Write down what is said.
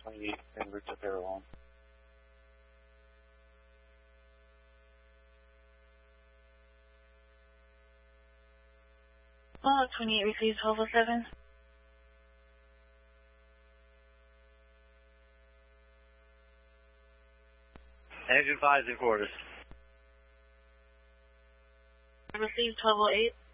28 en route to Farallon. Oh, 28 receives 1207. Engine 5's in quarters. Received 1208.